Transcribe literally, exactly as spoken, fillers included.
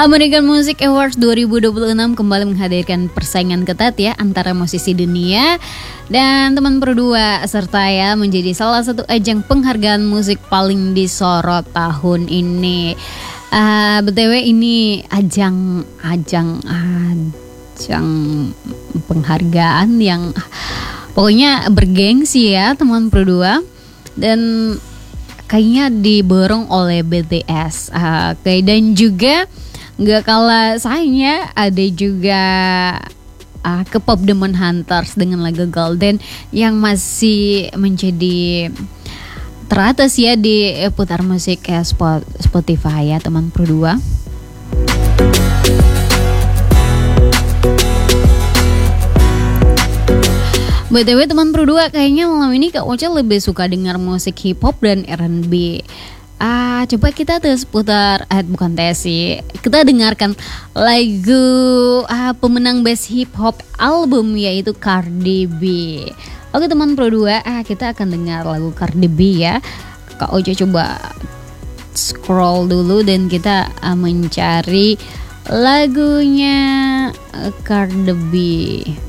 American Music Awards dua ribu dua puluh enam kembali menghadirkan persaingan ketat ya antara musisi dunia dan teman berdua serta ya menjadi salah satu ajang penghargaan musik paling disorot tahun ini. Uh, B T W ini ajang ajang ajang penghargaan yang pokoknya bergengsi ya teman berdua, dan kayaknya diborong oleh B T S. Uh, kayak dan juga nggak kalah sayangnya ada juga uh, K-pop Demon Hunters dengan lagu Golden yang masih menjadi teratas ya di putar musik ya Spotify ya teman berdua. B T W teman berdua, kayaknya malam ini Kak Ocha lebih suka dengar musik hip hop dan R and B. Ah, coba kita tes putar, eh bukan tes sih, kita dengarkan lagu ah, pemenang Best Hip Hop Album yaitu Cardi B. Oke teman berdua, ah kita akan dengar lagu Cardi B ya. Kak Ocha coba scroll dulu dan kita ah, mencari lagunya uh, Cardi B.